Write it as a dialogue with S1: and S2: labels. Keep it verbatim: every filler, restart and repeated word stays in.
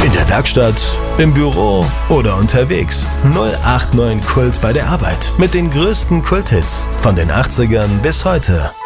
S1: In der Werkstatt, im Büro oder unterwegs. null acht neun Kult bei der Arbeit. Mit den größten Kulthits von den achtzigern bis heute.